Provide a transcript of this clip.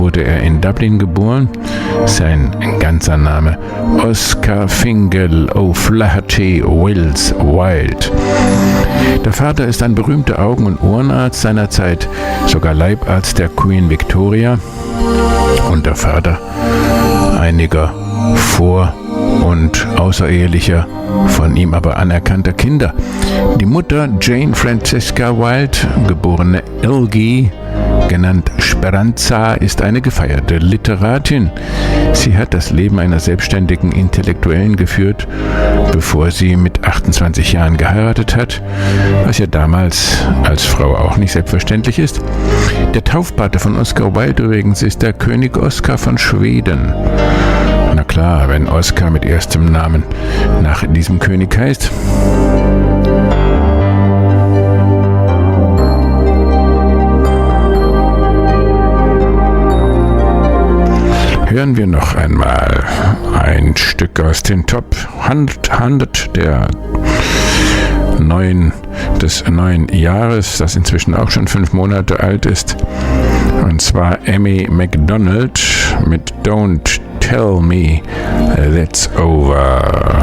wurde er in Dublin geboren. Sein ganzer Name Oscar Fingal O'Flaherty Wills Wilde. Der Vater ist ein berühmter Augen- und Ohrenarzt seiner Zeit, sogar Leibarzt der Queen Victoria, und der Vater einiger vor- und außerehelicher, von ihm aber anerkannter Kinder. Die Mutter Jane Francisca Wilde, geborene Ilgi, genannt Speranza, ist eine gefeierte Literatin. Sie hat das Leben einer selbstständigen Intellektuellen geführt, bevor sie mit 28 Jahren geheiratet hat, was ja damals als Frau auch nicht selbstverständlich ist. Der Taufpate von Oscar Wilde übrigens ist der König Oskar von Schweden. Na klar, wenn Oskar mit erstem Namen nach diesem König heißt. Hören wir noch einmal ein Stück aus den Top 100 des neuen Jahres, das inzwischen auch schon 5 Monate alt ist. Und zwar Amy Macdonald mit Don't Tell Me That's Over.